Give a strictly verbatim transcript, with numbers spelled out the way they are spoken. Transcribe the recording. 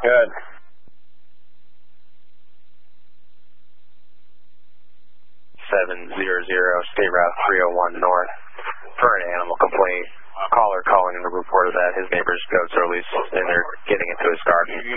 Good. seven zero zero, State Route three oh one North. For an animal complaint, caller calling in to report that his neighbor's goats are loose and they're getting into his garden.